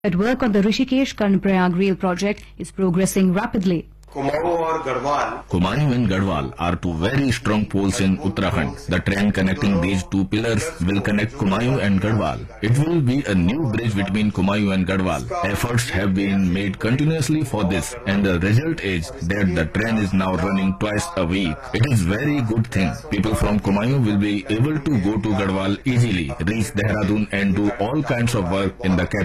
But work on the Rishikesh-Karnaprayag rail project is progressing rapidly. Kumaon and Garhwal are two very strong poles in Uttarakhand. The train connecting these two pillars will connect Kumaon and Garhwal. It will be a new bridge between Kumaon and Garhwal. Efforts have been made continuously for this, and the result is that the train is now running twice a week. It is very good thing. People from Kumaon will be able to go to Garhwal easily, reach Dehradun and do all kinds of work in the capital.